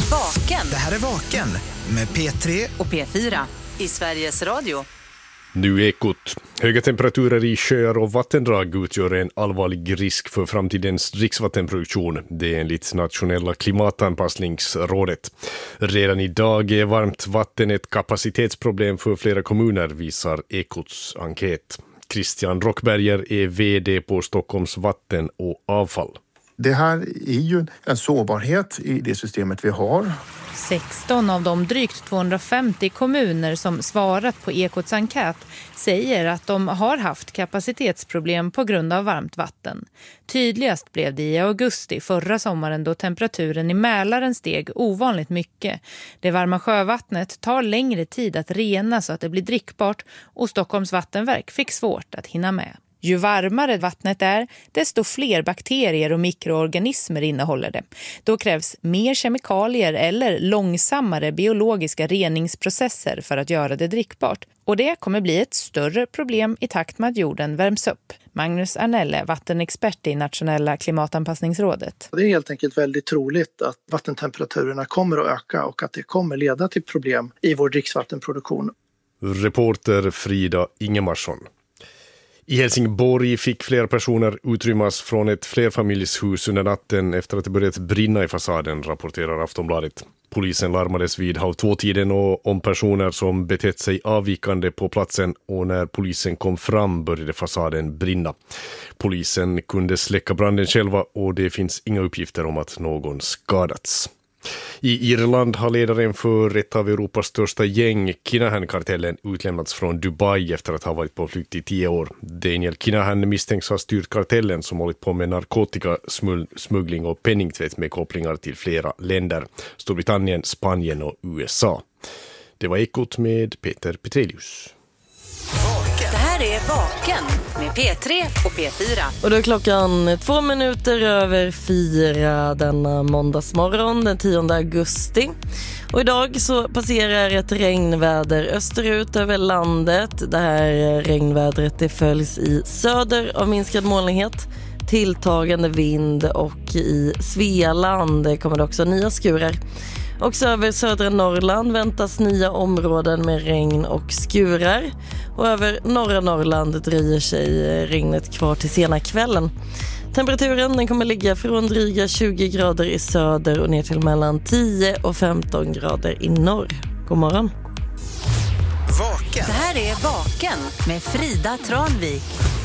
Vaken. Det här är Vaken med P3 och P4 i Sveriges Radio. Nu Ekot. Höga temperaturer i sjöar och vattendrag utgör en allvarlig risk för framtidens dricksvattenproduktion. Det är enligt Nationella klimatanpassningsrådet. Redan idag är varmt vatten ett kapacitetsproblem för flera kommuner, visar Ekots enkät. Christian Rockberger är vd på Stockholms vatten och avfall. Det här är ju en sårbarhet i det systemet vi har. 16 av de drygt 250 kommuner som svarat på Ekots enkät säger att de har haft kapacitetsproblem på grund av varmt vatten. Tydligast blev det i augusti förra sommaren då temperaturen i Mälaren steg ovanligt mycket. Det varma sjövattnet tar längre tid att rena så att det blir drickbart och Stockholms vattenverk fick svårt att hinna med. Ju varmare vattnet är, desto fler bakterier och mikroorganismer innehåller det. Då krävs mer kemikalier eller långsammare biologiska reningsprocesser för att göra det drickbart. Och det kommer bli ett större problem i takt med att jorden värms upp. Magnus Arnelle, vattenexpert i Nationella klimatanpassningsrådet. Det är helt enkelt väldigt troligt att vattentemperaturerna kommer att öka och att det kommer leda till problem i vår dricksvattenproduktion. Reporter Frida Ingemarsson. I Helsingborg fick flera personer utrymmas från ett flerfamiljshus under natten efter att det börjat brinna i fasaden, rapporterar Aftonbladet. Polisen larmades vid 2:30 och om personer som betett sig avvikande på platsen, och när polisen kom fram började fasaden brinna. Polisen kunde släcka branden själva och det finns inga uppgifter om att någon skadats. I Irland har ledaren för ett av Europas största gäng, Kinahan-kartellen, utlämnats från Dubai efter att ha varit på flykt i 10 år. Daniel Kinahan misstänks ha styrt kartellen som hållit på med narkotikasmuggling och penningtvätt med kopplingar till flera länder, Storbritannien, Spanien och USA. Det var Ekot med Peter Petrelius. Det här är Vaken med P3 och P4. Och då är klockan 2 minuter över 4 denna måndagsmorgon den 10 augusti. Och idag så passerar ett regnväder österut över landet. Det här regnvädret det följs i söder av minskad molnighet, tilltagande vind, och i Svealand kommer det också nya skurar. Också över södra Norrland väntas nya områden med regn och skurar. Och över norra Norrland dröjer sig regnet kvar till sena kvällen. Temperaturen den kommer ligga från dryga 20 grader i söder och ner till mellan 10 och 15 grader i norr. God morgon. Vaken. Det här är Vaken med Frida Tranvik.